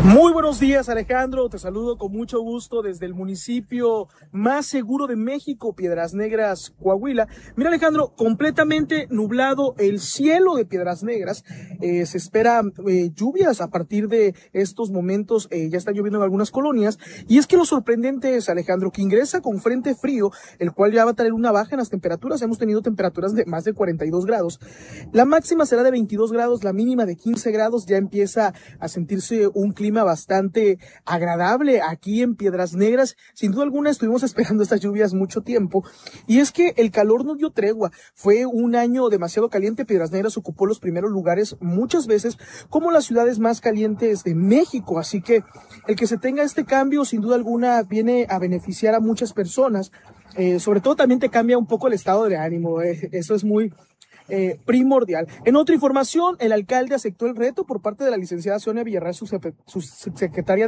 Muy buenos días, Alejandro, te saludo con mucho gusto desde el municipio más seguro de México, Piedras Negras, Coahuila. Mira, Alejandro, completamente nublado el cielo de Piedras Negras, se espera lluvias a partir de estos momentos, ya está lloviendo en algunas colonias, y es que lo sorprendente es, Alejandro, que ingresa con frente frío, el cual ya va a traer una baja en las temperaturas. Hemos tenido temperaturas de más de 42 grados, la máxima será de 22 grados, la mínima de 15 grados, ya empieza a sentirse un clima bastante agradable aquí en Piedras Negras. Sin duda alguna estuvimos esperando estas lluvias mucho tiempo, y es que el calor no dio tregua. Fue un año demasiado caliente. Piedras Negras ocupó los primeros lugares muchas veces como las ciudades más calientes de México, así que el que se tenga este cambio sin duda alguna viene a beneficiar a muchas personas, sobre todo también te cambia un poco el estado de ánimo, eso es muy primordial. En otra información, el alcalde aceptó el reto por parte de la licenciada Sonia Villarreal, su subsecretaria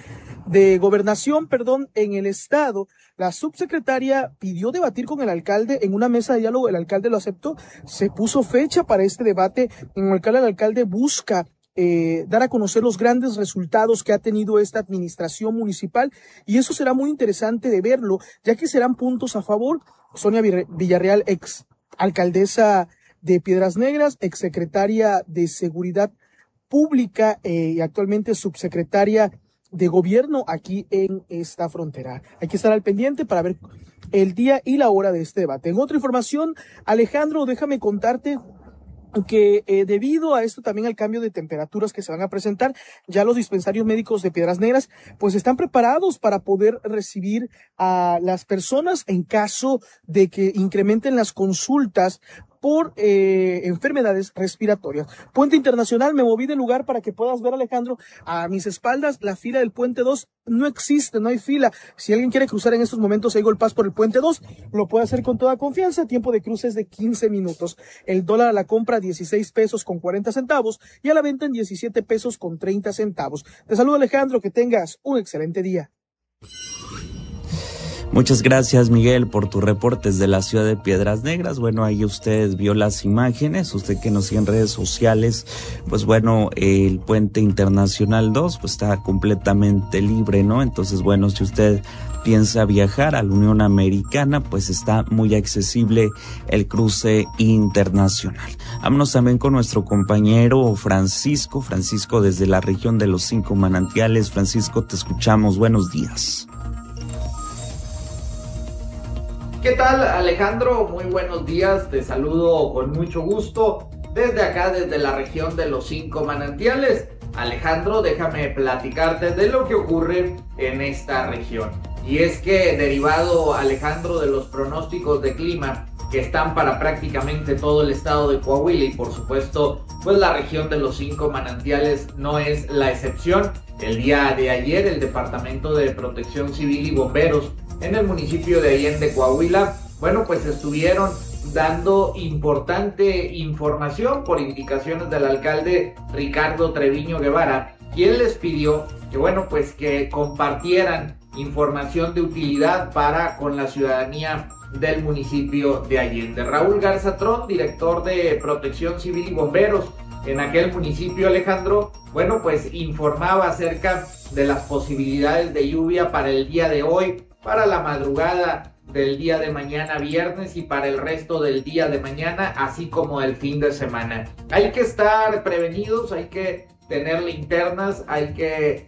de Gobernación, en el estado. La subsecretaria pidió debatir con el alcalde en una mesa de diálogo. El alcalde lo aceptó, se puso fecha para este debate en el cual el alcalde busca dar a conocer los grandes resultados que ha tenido esta administración municipal, y eso será muy interesante de verlo, ya que serán puntos a favor. Sonia Villarreal, ex alcaldesa de Piedras Negras, exsecretaria de Seguridad Pública y actualmente subsecretaria de Gobierno aquí en esta frontera. Hay que estar al pendiente para ver el día y la hora de este debate. En otra información, Alejandro, déjame contarte que debido a esto, también al cambio de temperaturas que se van a presentar, ya los dispensarios médicos de Piedras Negras pues están preparados para poder recibir a las personas en caso de que incrementen las consultas por enfermedades respiratorias. Puente Internacional, me moví de lugar para que puedas ver, Alejandro, a mis espaldas la fila del Puente 2 no existe, no hay fila. Si alguien quiere cruzar en estos momentos Eagle Pass por el Puente 2, lo puede hacer con toda confianza. Tiempo de cruce es de 15 minutos. El dólar a la compra 16 pesos con 40 centavos y a la venta en 17 pesos con 30 centavos. Te saludo, Alejandro, que tengas un excelente día. Muchas gracias, Miguel, por tus reportes de la ciudad de Piedras Negras. Bueno, ahí usted vio las imágenes, usted que nos sigue en redes sociales, pues bueno, el Puente Internacional 2 pues está completamente libre, ¿no? Entonces, bueno, si usted piensa viajar a la Unión Americana, pues está muy accesible el cruce internacional. Vámonos también con nuestro compañero Francisco desde la región de los 5 manantiales. Francisco, te escuchamos, buenos días. ¿Qué tal, Alejandro? Muy buenos días, te saludo con mucho gusto desde acá, desde la región de los 5 manantiales. Alejandro, déjame platicarte de lo que ocurre en esta región. Y es que derivado, Alejandro, de los pronósticos de clima que están para prácticamente todo el estado de Coahuila y por supuesto, pues la región de los 5 manantiales no es la excepción. El día de ayer el Departamento de Protección Civil y Bomberos en el municipio de Allende, Coahuila, bueno, pues estuvieron dando importante información por indicaciones del alcalde Ricardo Treviño Guevara, quien les pidió que, bueno, pues que compartieran información de utilidad para con la ciudadanía del municipio de Allende. Raúl Garzatrón, director de Protección Civil y Bomberos en aquel municipio, Alejandro, bueno, pues informaba acerca de las posibilidades de lluvia para el día de hoy, para la madrugada del día de mañana viernes y para el resto del día de mañana, así como el fin de semana. Hay que estar prevenidos, hay que tener linternas, hay que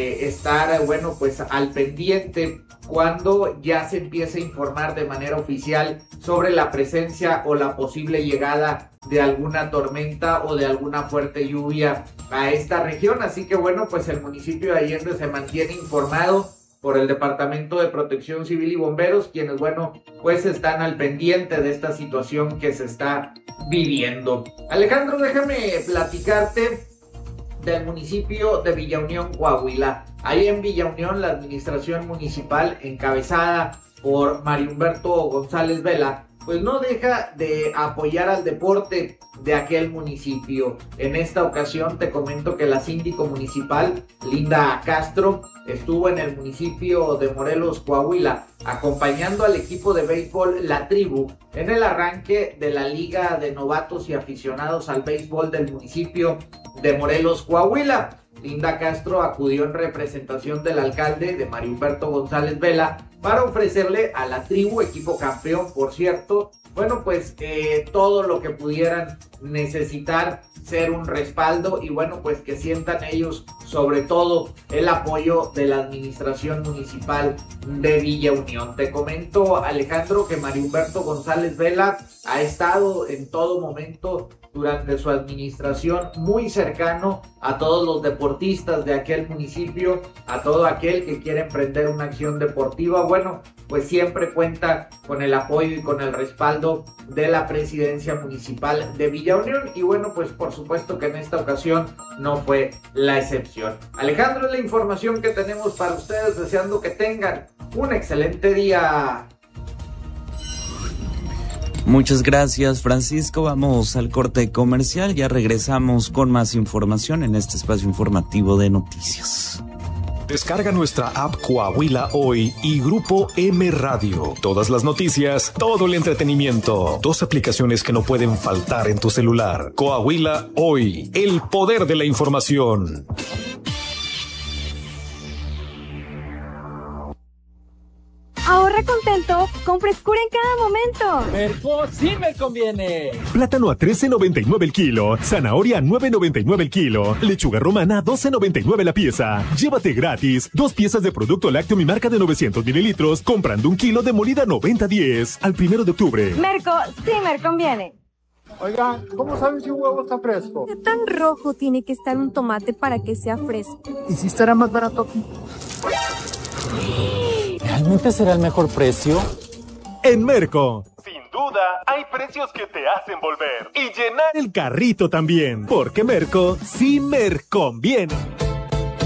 estar, bueno, pues al pendiente cuando ya se empiece a informar de manera oficial sobre la presencia o la posible llegada de alguna tormenta o de alguna fuerte lluvia a esta región. Así que bueno, pues el municipio de Allende se mantiene informado por el Departamento de Protección Civil y Bomberos, quienes, bueno, pues están al pendiente de esta situación que se está viviendo. Alejandro, déjame platicarte del municipio de Villa Unión, Coahuila. Ahí en Villa Unión, la administración municipal, encabezada por Mario Humberto González Vela, pues no deja de apoyar al deporte de aquel municipio. En esta ocasión te comento que la síndico municipal, Linda Castro, estuvo en el municipio de Morelos, Coahuila, acompañando al equipo de béisbol La Tribu en el arranque de la Liga de Novatos y Aficionados al Béisbol del municipio de Morelos, Coahuila. Linda Castro acudió en representación del alcalde de Mario Humberto González Vela para ofrecerle a la tribu, equipo campeón por cierto, bueno pues todo lo que pudieran necesitar, ser un respaldo y bueno pues que sientan ellos sobre todo el apoyo de la administración municipal de Villa Unión. Te comento, Alejandro, que Mario Humberto González Vela ha estado en todo momento durante su administración muy cercano a todos los deportistas de aquel municipio, a todo aquel que quiere emprender una acción deportiva. Bueno, pues siempre cuenta con el apoyo y con el respaldo de la presidencia municipal de Villa Unión y bueno, pues por supuesto que en esta ocasión no fue la excepción. Alejandro, es la información que tenemos para ustedes, deseando que tengan un excelente día. Muchas gracias, Francisco. Vamos al corte comercial. Ya regresamos con más información en este espacio informativo de noticias. Descarga nuestra app Coahuila Hoy y Grupo M Radio. Todas las noticias, todo el entretenimiento. 2 aplicaciones que no pueden faltar en tu celular. Coahuila Hoy, el poder de la información. Ahorra contento con frescura en cada momento. Merco sí me conviene. Plátano a 13.99 el kilo, zanahoria a 9.99 el kilo, lechuga romana a 12.99 la pieza. Llévate gratis 2 piezas de producto lácteo mi marca de 900 mililitros comprando 1 kilo de molida 90-10 al 1 de octubre. Merco sí me conviene. Oiga, ¿cómo saben si un huevo está fresco? ¿Qué tan rojo tiene que estar un tomate para que sea fresco? ¿Y si estará más barato aquí? ¿Realmente será el mejor precio? En Merco, sin duda, hay precios que te hacen volver y llenar el carrito también, porque Merco sí me conviene.